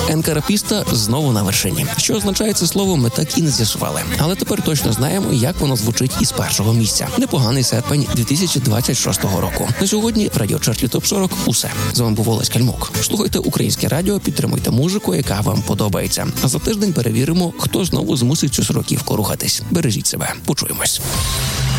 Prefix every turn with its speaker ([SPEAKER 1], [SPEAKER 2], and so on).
[SPEAKER 1] Енкарапіста знову на вершині. Що означає це слово, ми так і не з'ясували. Але тепер точно знаємо, як воно звучить із першого місця. Непоганий серпень 2026 року. На сьогодні в радіочарті ТОП-40 усе. З вами був Олесь Кальмук. Слухайте українське радіо, підтримуйте музику, яка вам подобається. А за тиждень перевіримо, хто знову змусить цю сороківку рухатись. Бережіть себе. Почуємось.